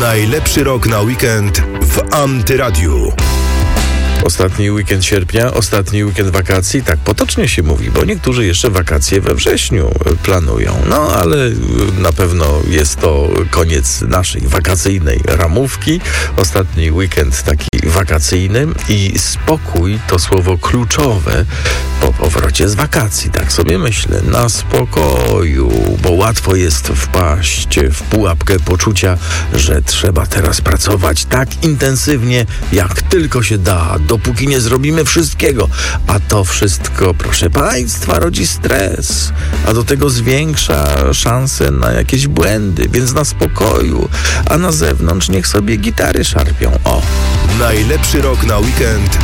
Najlepszy rok na weekend w Antyradiu. Ostatni weekend sierpnia, ostatni weekend wakacji, tak potocznie się mówi, bo niektórzy jeszcze wakacje we wrześniu planują. No, ale na pewno jest to koniec naszej wakacyjnej ramówki. Ostatni weekend taki wakacyjny i spokój to słowo kluczowe po powrocie z wakacji. Tak sobie myślę, na spokoju, bo łatwo jest wpaść w pułapkę poczucia, że trzeba teraz pracować tak intensywnie, jak tylko się da, dopóki nie zrobimy wszystkiego. A to wszystko, proszę Państwa, rodzi stres, a do tego zwiększa szanse na jakieś błędy, więc na spokoju, a na zewnątrz niech sobie gitary szarpią. O! Najlepszy rok na weekend